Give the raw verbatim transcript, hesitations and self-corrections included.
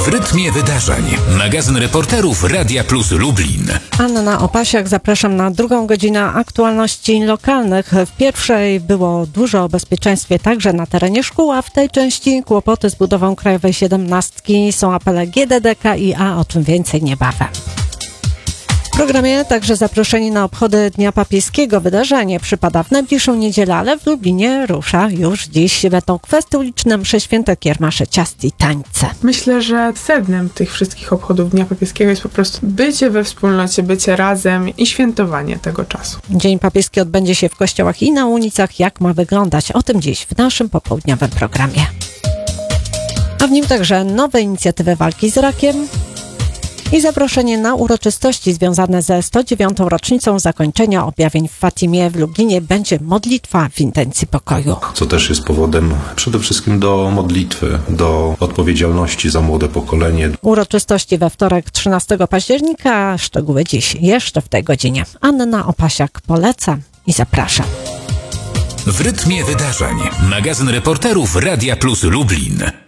W rytmie wydarzeń. Magazyn reporterów Radia Plus Lublin. Anna Opasiak, zapraszam na drugą godzinę aktualności lokalnych. W pierwszej było dużo o bezpieczeństwie także na terenie szkół, a w tej części kłopoty z budową Krajowej siedemnastki. Są apele G D D K i A, o czym więcej niebawem. W programie także zaproszeni na obchody Dnia Papieskiego. Wydarzenie przypada w najbliższą niedzielę, ale w Lublinie rusza już dziś. Będą kwestie uliczne, msze święte, kiermasze, ciast i tańce. Myślę, że sednem tych wszystkich obchodów Dnia Papieskiego jest po prostu bycie we wspólnocie, bycie razem i świętowanie tego czasu. Dzień Papieski odbędzie się w kościołach i na ulicach. Jak ma wyglądać? O tym dziś w naszym popołudniowym programie. A w nim także nowe inicjatywy walki z rakiem i zaproszenie na uroczystości związane ze sto dziewiątą rocznicą zakończenia objawień w Fatimie. W Lublinie będzie modlitwa w intencji pokoju. Co też jest powodem przede wszystkim do modlitwy, do odpowiedzialności za młode pokolenie. Uroczystości we wtorek trzynastego października, szczegóły dziś jeszcze w tej godzinie. Anna Opasiak poleca i zapraszam. W rytmie wydarzeń. Magazyn reporterów Radia Plus Lublin.